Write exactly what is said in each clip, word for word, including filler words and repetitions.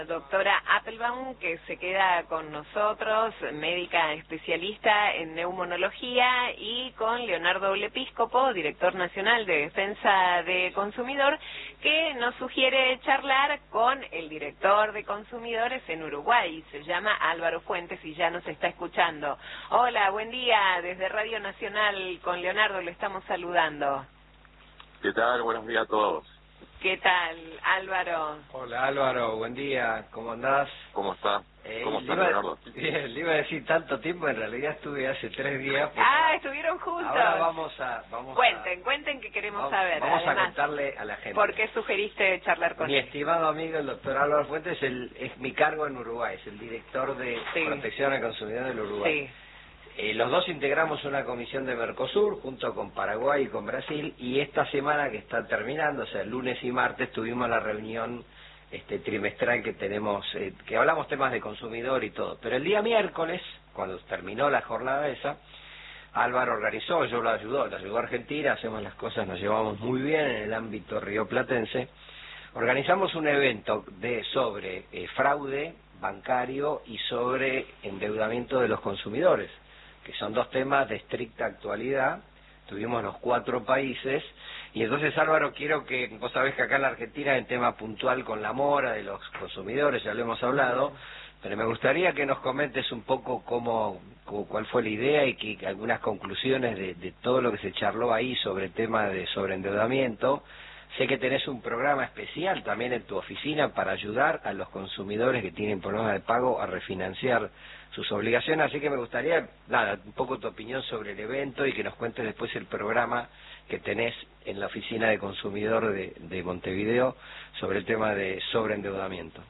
Doctora Appelbaum, que se queda con nosotros, médica especialista en neumonología, y con Leonardo Lepiscopo, director nacional de Defensa de Consumidor, que nos sugiere charlar con el director de consumidores en Uruguay. Se llama Álvaro Fuentes y ya nos está escuchando. Hola, buen día, desde Radio Nacional con Leonardo le estamos saludando. ¿Qué tal? Buenos días a todos. ¿Qué tal, Álvaro? Hola Álvaro, buen día, ¿cómo andás? ¿Cómo está? Eh, ¿Cómo está, le iba, Leonardo? Bien, le iba a decir tanto tiempo, en realidad estuve hace tres días. Ah, estuvieron juntos. Ahora vamos a... Vamos cuenten, a, cuenten que queremos vamos, saber. Vamos Además, a contarle a la gente. ¿por qué sugeriste charlar con Mi él? estimado amigo, el doctor Álvaro Fuentes, el, es mi cargo en Uruguay, es el director de Sí. Protección al Consumidor del Uruguay. Sí. Eh, los dos integramos una comisión de Mercosur junto con Paraguay y con Brasil, y esta semana que está terminando, o sea, lunes y martes, tuvimos la reunión este trimestral que tenemos, eh, que hablamos temas de consumidor y todo. Pero el día miércoles, cuando terminó la jornada esa, Álvaro organizó, yo lo ayudó, lo ayudó a Argentina, hacemos las cosas, nos llevamos muy bien en el ámbito rioplatense. Organizamos un evento de sobre eh, fraude bancario y sobre endeudamiento de los consumidores, que son dos temas de estricta actualidad. Tuvimos los cuatro países, y entonces, Álvaro, quiero que, vos sabés que acá en la Argentina hay un tema puntual con la mora de los consumidores, ya lo hemos hablado, pero me gustaría que nos comentes un poco cómo, cómo cuál fue la idea y que algunas conclusiones de, de todo lo que se charló ahí sobre el tema de sobreendeudamiento. Sé que tenés un programa especial también en tu oficina para ayudar a los consumidores que tienen problemas de pago a refinanciar sus obligaciones, así que me gustaría, nada, un poco tu opinión sobre el evento y que nos cuentes después el programa que tenés en la oficina de consumidor de, de Montevideo sobre el tema de sobreendeudamiento.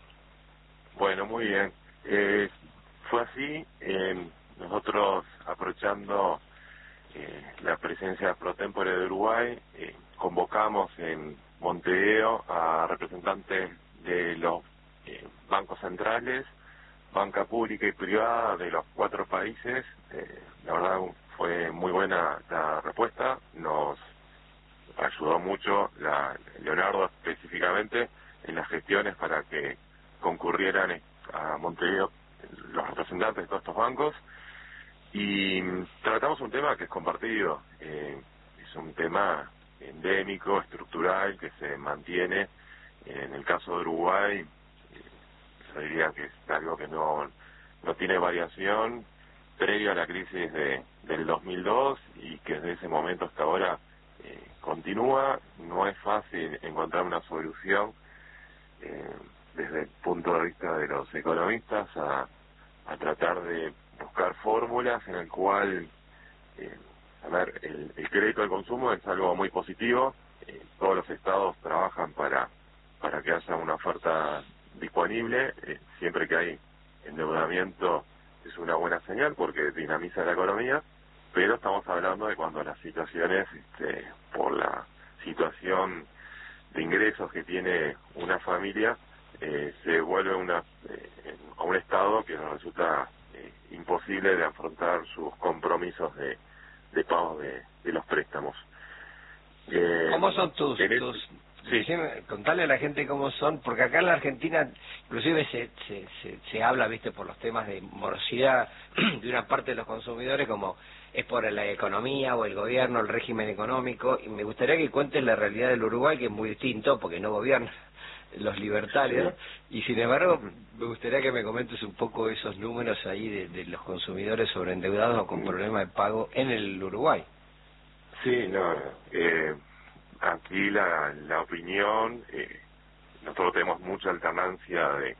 Bueno, muy bien. Eh, fue así, eh, nosotros aprovechando eh, la presencia pro tempore de Uruguay, eh, convocamos en Montevideo a representantes de los eh, bancos centrales, banca pública y privada de los cuatro países. Eh, la verdad fue muy buena la respuesta, nos ayudó mucho la, Leonardo específicamente en las gestiones para que concurrieran a Montevideo los representantes de todos estos bancos, y tratamos un tema que es compartido, eh, es un tema endémico, estructural, que se mantiene. En el caso de Uruguay, eh, yo diría que es algo que no no tiene variación previo a la crisis de del dos mil dos, y que desde ese momento hasta ahora eh, continúa. No es fácil encontrar una solución eh, desde el punto de vista de los economistas a, a tratar de buscar fórmulas en el cual eh, a ver, el, el crédito al consumo es algo muy positivo. Eh, todos los estados trabajan para para que haya una oferta disponible. Eh, siempre que hay endeudamiento es una buena señal porque dinamiza la economía, pero estamos hablando de cuando las situaciones, este, por la situación de ingresos que tiene una familia, eh, se vuelve una eh, a un estado que nos resulta eh, imposible de afrontar sus compromisos de de pago de, de los préstamos. Eh, ¿Cómo son tus... el, tus sí. decime, contale a la gente cómo son, porque acá en la Argentina inclusive se, se, se, se habla, viste, por los temas de morosidad de una parte de los consumidores, como es por la economía o el gobierno, el régimen económico, y me gustaría que cuentes la realidad del Uruguay, que es muy distinto, porque no gobierna los libertarios, sí. Y sin embargo me gustaría que me comentes un poco esos números ahí de, de los consumidores sobreendeudados o con problemas de pago en el Uruguay. Sí, no, eh, aquí la, la opinión, eh, nosotros tenemos mucha alternancia de,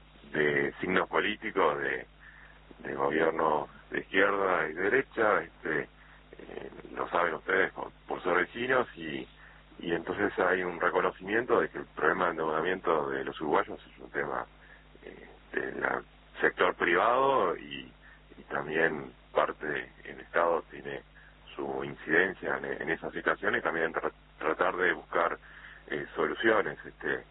de signos políticos, de, de gobiernos de izquierda y derecha, este, eh, lo saben ustedes por, por ser vecinos, y Y entonces hay un reconocimiento de que el problema de endeudamiento de los uruguayos es un tema eh, del sector privado, y, y también parte del Estado tiene su incidencia en, en esa situación, y también tra tratar de buscar eh, soluciones. Este,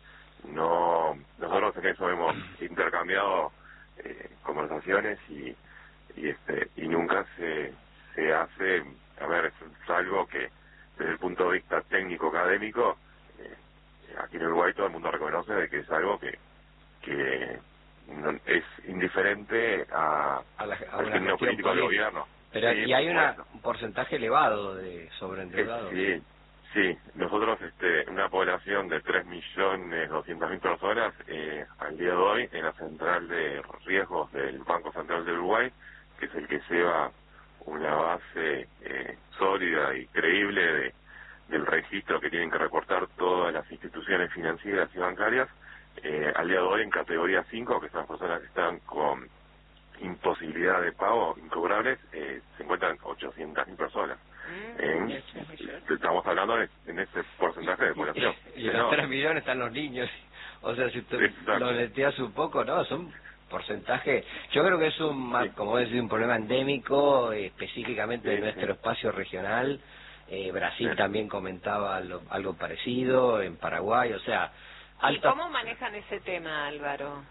no Nosotros en eso hemos intercambiado eh, conversaciones, y, y este y nunca se se hace, a ver, es algo que desde el punto de vista técnico académico, eh, aquí en Uruguay todo el mundo reconoce de que es algo que que no, es indiferente a, a la, a al signo político del gobierno. Pero sí, y hay una, supuesto. un porcentaje elevado de sobreendeudados. Sí, sí. Nosotros, este, una población de tres millones doscientas mil personas, eh, al día de hoy, en la central de riesgos del Banco Central del Uruguay, que es el que lleva una base eh, sólida y creíble de, del registro que tienen que reportar todas las instituciones financieras y bancarias, eh, al día de hoy en categoría cinco, que son las personas que están con imposibilidad de pago incobrables, eh, se encuentran ochocientas mil personas. Mm, Eh, estamos hablando de, en ese porcentaje de población. Y, y en los tres millones están los niños. O sea, si usted Exacto. lo neteas un poco, ¿no? Son porcentaje. Yo creo que es un, Sí. como decir, un problema endémico, eh, específicamente Sí, de nuestro sí. espacio regional. Eh, Brasil Sí. también comentaba lo, algo parecido, en Paraguay, o sea... ¿Y alta... cómo manejan ese tema, Álvaro?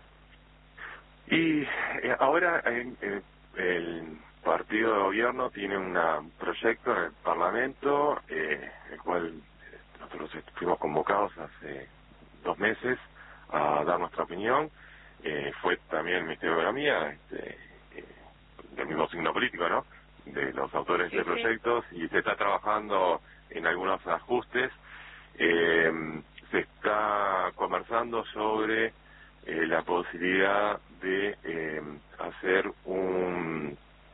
Y eh, ahora en, en el partido de gobierno tiene una- un proyecto en el Parlamento, eh, el cual eh, nosotros fuimos convocados hace dos meses a dar nuestra opinión. Eh, fue también el Ministerio de Economía, este, eh, del mismo signo político, ¿no?, de los autores Sí, de sí. proyectos, y se está trabajando en algunos ajustes. Eh, se está conversando sobre eh, la posibilidad de eh, hacer un,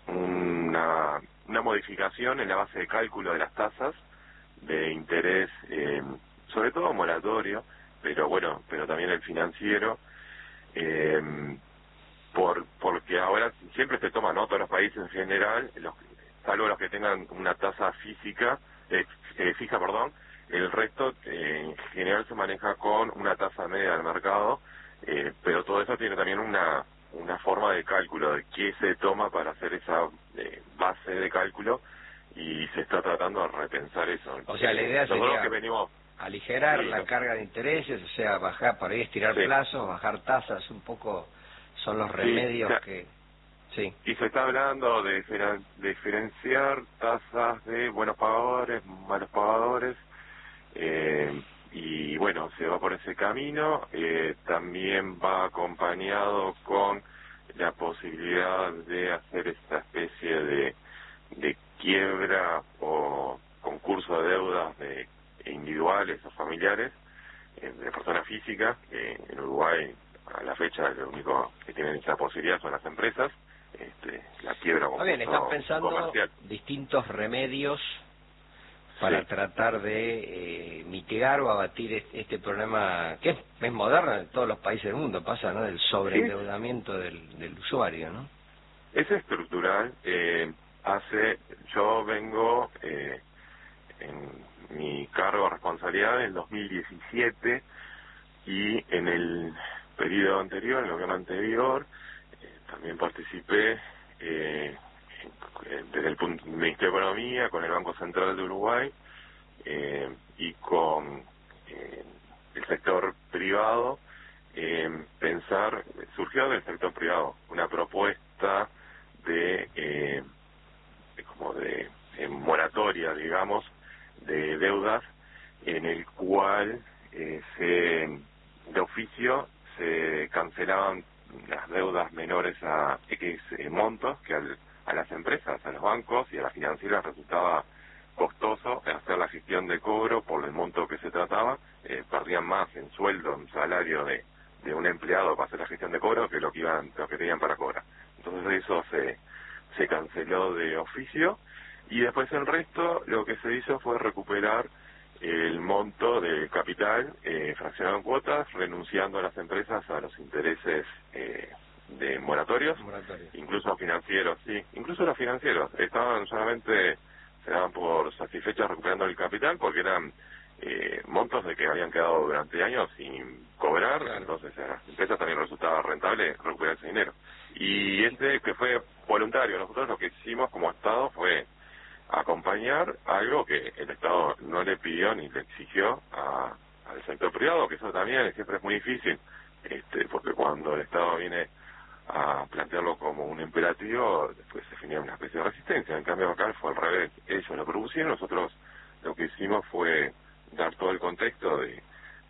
una, una modificación en la base de cálculo de las tasas de interés, eh, sobre todo moratorio, pero bueno, pero también el financiero, eh, por porque ahora siempre se toma, ¿no?, todos los países en general, los, salvo los que tengan una tasa física, eh, eh, fija, perdón, el resto eh, en general se maneja con una tasa media del mercado, eh, pero todo eso tiene también una una forma de cálculo de qué se toma para hacer esa eh, base de cálculo, y se está tratando de repensar eso. O sea, la idea Nosotros sería que venimos aligerar sí, la no, carga de intereses, o sea, bajar, por ahí estirar sí, plazos, bajar tasas, un poco son los sí, remedios o sea, que... Sí. y se está hablando de diferen- diferenciar tasas de buenos pagadores, malos pagadores, eh, y bueno, se va por ese camino. Eh, también va acompañado con la posibilidad de hacer esta especie de, de quiebra o concurso de deudas de individuales o familiares, eh, de personas físicas. Eh, en Uruguay, a la fecha, lo único que tienen esa posibilidad son las empresas. Este, la quiebra o Está bien, están concurso pensando comercial. distintos remedios para Sí. tratar de eh, mitigar o abatir este, este problema que es, es moderno en todos los países del mundo, pasa, ¿no?, del sobreendeudamiento del, del usuario, ¿no? Es estructural. Eh, hace, yo vengo eh, en mi cargo de responsabilidad en dos mil diecisiete, y en el periodo anterior, en el gobierno anterior, eh, también participé eh, en- desde el punto, Ministerio de Economía, con el Banco Central de Uruguay, eh, y con eh, el sector privado, eh, pensar, surgió del sector privado una propuesta de, eh, de como de, de moratoria, digamos, de deudas, en el cual eh, se de oficio se cancelaban las deudas menores a X eh, montos, que al, a las empresas, a los bancos y a las financieras resultaba costoso hacer la gestión de cobro por el monto que se trataba. Eh, perdían más en sueldo, en salario de, de un empleado para hacer la gestión de cobro que lo que iban, lo que tenían para cobrar. Entonces eso se, se canceló de oficio, y después el resto lo que se hizo fue recuperar el monto del capital eh, fraccionado en cuotas, renunciando a las empresas a los intereses eh, de moratorios, Moratorio. incluso financieros, sí, incluso los financieros estaban solamente, se daban por satisfechas recuperando el capital, porque eran eh, montos de que habían quedado durante años sin cobrar, Claro. entonces a las empresas también resultaba rentable recuperar ese dinero. Y este que fue voluntario, nosotros lo que hicimos como Estado fue acompañar algo que el Estado no le pidió ni le exigió a, al sector privado, que eso también siempre es muy difícil, este, porque cuando el Estado viene a plantearlo como un imperativo, después se genera una especie de resistencia. En cambio acá fue al revés, ellos lo propusieron, nosotros lo que hicimos fue dar todo el contexto de,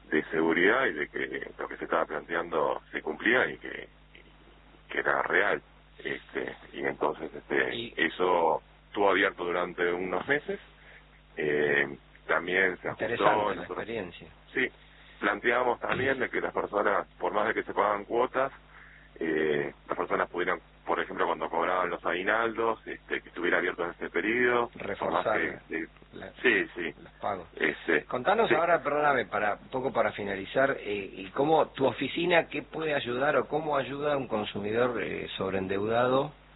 de seguridad y de que lo que se estaba planteando se cumplía y que, que era real. Este, y entonces este, y... eso estuvo abierto durante unos meses. Eh, también se ajustó. Interesante la experiencia. Sí, planteamos también de que las personas, por más de que se pagan cuotas, eh, las personas pudieran, por ejemplo, cuando cobraban los aguinaldos, este, que estuviera abierto en este periodo. Reforzar que, que, la, sí, sí. los pagos. Este, Contanos sí. ahora, perdóname, para un poco para finalizar, eh, y cómo tu oficina, qué puede ayudar o cómo ayuda a un consumidor eh, sobreendeudado